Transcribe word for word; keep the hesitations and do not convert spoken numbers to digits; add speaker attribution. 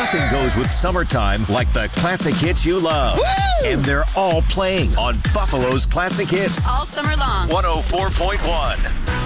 Speaker 1: Nothing goes with summertime like the classic hits you love. Woo! And they're all playing on Buffalo's Classic Hits.
Speaker 2: All summer long.
Speaker 1: one oh four point one.